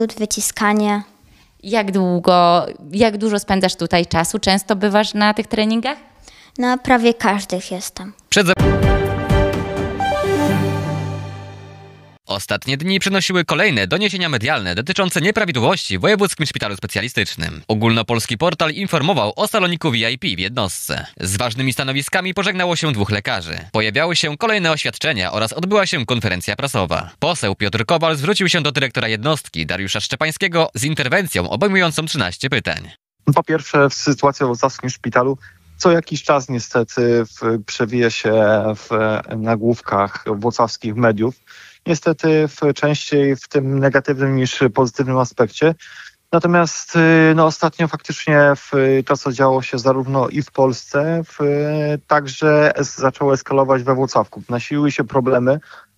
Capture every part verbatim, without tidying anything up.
wyciskanie. Jak długo, jak dużo spędzasz tutaj czasu? Często bywasz na tych treningach? Na prawie każdych jestem. Przed Ostatnie dni przynosiły kolejne doniesienia medialne dotyczące nieprawidłowości w Wojewódzkim Szpitalu Specjalistycznym. Ogólnopolski portal informował o saloniku V I P w jednostce. Z ważnymi stanowiskami pożegnało się dwóch lekarzy. Pojawiały się kolejne oświadczenia oraz odbyła się konferencja prasowa. Poseł Piotr Kowal zwrócił się do dyrektora jednostki Dariusza Szczepańskiego z interwencją obejmującą trzynaście pytań. Po pierwsze, w sytuacji w włocławskim szpitalu co jakiś czas niestety w, przewija się w nagłówkach włocławskich mediów. Niestety w, częściej w tym negatywnym niż pozytywnym aspekcie. Natomiast no, ostatnio faktycznie w, to, co działo się zarówno i w Polsce, w, także es, zaczęło eskalować we Włocławku. Nasiliły się problemy,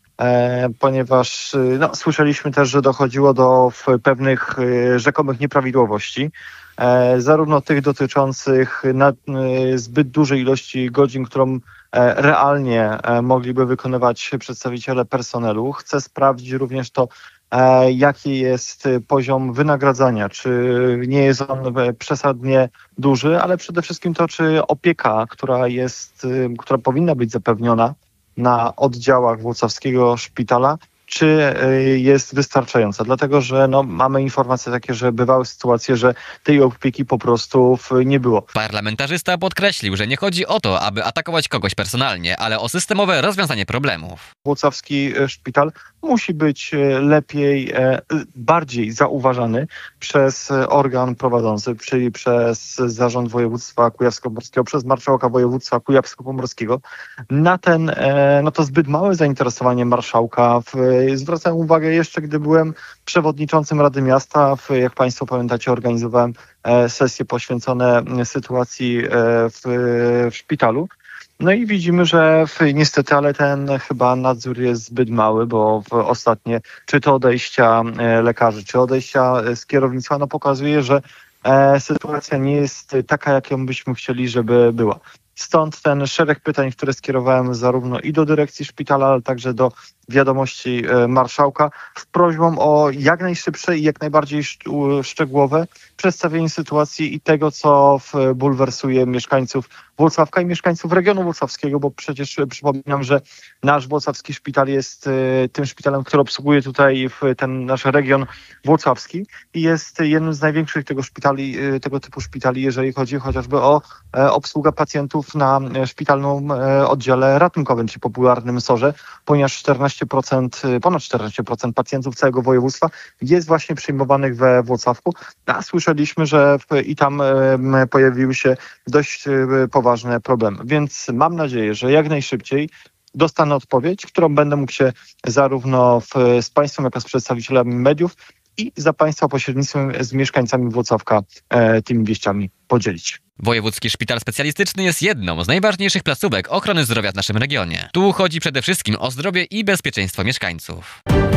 e, ponieważ no, słyszeliśmy też, że dochodziło do w, pewnych e, rzekomych nieprawidłowości. E, zarówno tych dotyczących nad, e, zbyt dużej ilości godzin, którą e, realnie e, mogliby wykonywać przedstawiciele personelu. Chcę sprawdzić również to, e, jaki jest poziom wynagradzania, czy nie jest on e, przesadnie duży, ale przede wszystkim to, czy opieka, która jest, e, która powinna być zapewniona na oddziałach włocławskiego szpitala, czy jest wystarczająca. Dlatego, że no, mamy informacje takie, że bywały sytuacje, że tej opieki po prostu nie było. Parlamentarzysta podkreślił, że nie chodzi o to, aby atakować kogoś personalnie, ale o systemowe rozwiązanie problemów. Włocławski szpital musi być lepiej, bardziej zauważany przez organ prowadzący, czyli przez Zarząd Województwa Kujawsko-Pomorskiego, przez Marszałka Województwa Kujawsko-Pomorskiego. Na ten, no to zbyt małe zainteresowanie marszałka. Zwracałem uwagę jeszcze, gdy byłem przewodniczącym Rady Miasta, jak Państwo pamiętacie, organizowałem sesje poświęcone sytuacji w, w szpitalu. No i widzimy, że niestety, ale ten chyba nadzór jest zbyt mały, bo w ostatnie, czy to odejścia lekarzy, czy odejścia z kierownictwa, no pokazuje, że sytuacja nie jest taka, jaką byśmy chcieli, żeby była. Stąd ten szereg pytań, które skierowałem zarówno i do dyrekcji szpitala, ale także do wiadomości marszałka z prośbą o jak najszybsze i jak najbardziej szczegółowe przedstawienie sytuacji i tego, co bulwersuje mieszkańców Włocławka i mieszkańców regionu włocławskiego, bo przecież przypominam, że nasz włocławski szpital jest tym szpitalem, który obsługuje tutaj ten nasz region włocławski i jest jednym z największych tego szpitali, tego typu szpitali, jeżeli chodzi chociażby o obsługę pacjentów na szpitalnym oddziale ratunkowym, czy popularnym sorze, ponieważ czternaście procent, ponad czternaście procent pacjentów całego województwa jest właśnie przyjmowanych we Włocławku, a słyszeliśmy, że i tam pojawiły się dość poważne problemy. Więc mam nadzieję, że jak najszybciej dostanę odpowiedź, którą będę mógł się zarówno w, z Państwem, jak i z przedstawicielami mediów i za Państwa pośrednictwem z mieszkańcami Włocławka e, tymi wieściami podzielić. Wojewódzki Szpital Specjalistyczny jest jedną z najważniejszych placówek ochrony zdrowia w naszym regionie. Tu chodzi przede wszystkim o zdrowie i bezpieczeństwo mieszkańców.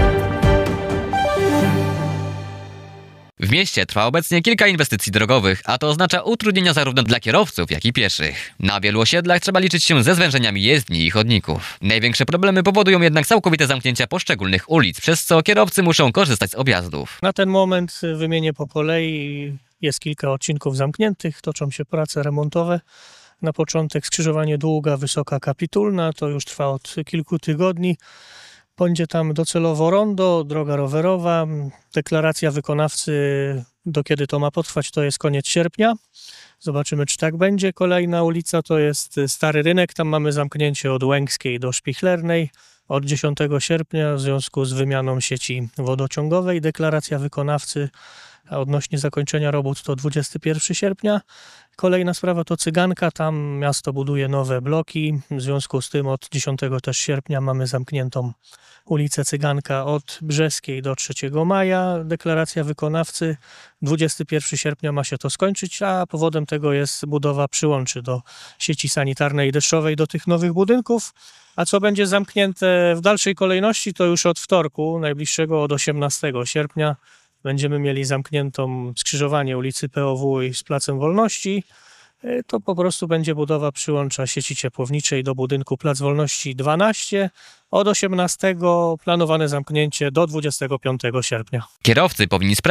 W mieście trwa obecnie kilka inwestycji drogowych, a to oznacza utrudnienia zarówno dla kierowców, jak i pieszych. Na wielu osiedlach trzeba liczyć się ze zwężeniami jezdni i chodników. Największe problemy powodują jednak całkowite zamknięcia poszczególnych ulic, przez co kierowcy muszą korzystać z objazdów. Na ten moment wymienię po kolei. Jest kilka odcinków zamkniętych, toczą się prace remontowe. Na początek skrzyżowanie Długa, Wysoka Kapitulna, to już trwa od kilku tygodni. Będzie tam docelowo rondo, droga rowerowa. Deklaracja wykonawcy, do kiedy to ma potrwać, to jest koniec sierpnia. Zobaczymy, czy tak będzie. Kolejna ulica to jest Stary Rynek. Tam mamy zamknięcie od Łęckiej do Szpichlernej od dziesiątego sierpnia w związku z wymianą sieci wodociągowej. Deklaracja wykonawcy a odnośnie zakończenia robót to dwudziestego pierwszego sierpnia. Kolejna sprawa to Cyganka, tam miasto buduje nowe bloki, w związku z tym od dziesiątego też sierpnia mamy zamkniętą ulicę Cyganka od Brzeskiej do trzeciego maja. Deklaracja wykonawcy dwudziestego pierwszego sierpnia ma się to skończyć, a powodem tego jest budowa przyłączy do sieci sanitarnej i deszczowej do tych nowych budynków. A co będzie zamknięte w dalszej kolejności, to już od wtorku najbliższego od osiemnastego sierpnia. Będziemy mieli zamkniętą skrzyżowanie ulicy P O W i z Placem Wolności. y, to po prostu będzie budowa przyłącza sieci ciepłowniczej do budynku Plac Wolności dwanaście. Od osiemnastego planowane zamknięcie do dwudziestego piątego sierpnia. Kierowcy powinni sprawdzić,